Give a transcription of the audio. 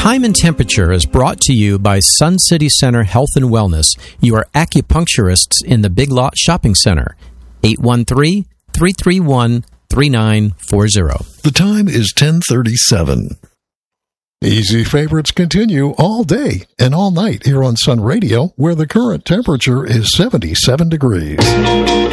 Time and Temperature is brought to you by Sun City Center Health and Wellness, your acupuncturists in the Big Lot Shopping Center. 813-331-3940. The time is 10:37. Easy favorites continue all day and all night here on Sun Radio, where the current temperature is 77 degrees.